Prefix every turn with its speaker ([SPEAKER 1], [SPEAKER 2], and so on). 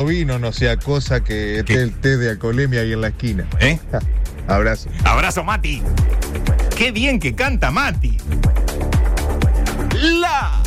[SPEAKER 1] vino no sea cosa que esté el té de alcoholemia ahí en la esquina. Abrazo.
[SPEAKER 2] Abrazo, Mati. Qué bien que canta Mati. La